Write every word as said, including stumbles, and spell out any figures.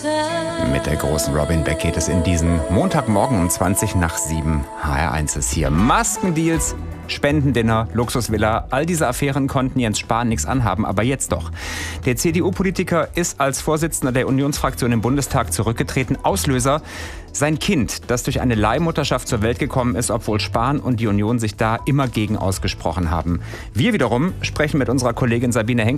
Mit der großen Robin Beck geht es in diesen Montagmorgen um zwanzig nach sieben. H R eins ist hier. Maskendeals, Spendendinner, Luxusvilla, all diese Affären konnten Jens Spahn nichts anhaben, aber jetzt doch. Der C D U-Politiker ist als Vorsitzender der Unionsfraktion im Bundestag zurückgetreten. Auslöser: sein Kind, das durch eine Leihmutterschaft zur Welt gekommen ist, obwohl Spahn und die Union sich da immer gegen ausgesprochen haben. Wir wiederum sprechen mit unserer Kollegin Sabine Henk